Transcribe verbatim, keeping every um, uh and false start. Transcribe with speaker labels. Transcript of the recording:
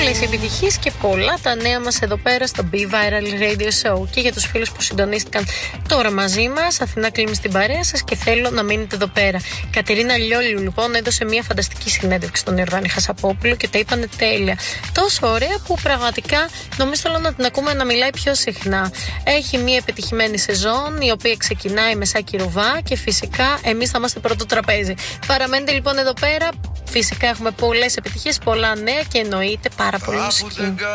Speaker 1: Όλες οι επιτυχίες και πολλά τα νέα μας εδώ πέρα στο Be Viral Radio Show. Και για τους φίλους που συντονίστηκαν τώρα μαζί μας, Αθηνά κλείνει στην παρέα σας και θέλω να μείνετε εδώ πέρα. Κατερίνα Λιόλιου λοιπόν έδωσε μια φανταστική συνέντευξη στον Ιορδάνη Χασαπόπουλο και τα είπανε τέλεια. Τόσο ωραία που πραγματικά νομίζω θέλω να την ακούμε να μιλάει πιο συχνά. Έχει μια επιτυχημένη σεζόν η οποία ξεκινάει με Σάκη Ρουβά και φυσικά εμείς θα είμαστε πρώτο τραπέζι. Παραμένετε λοιπόν εδώ πέρα. Φυσικά έχουμε πολλές επιτυχίες, πολλά νέα και εννοείται πάρα πολύ μουσική.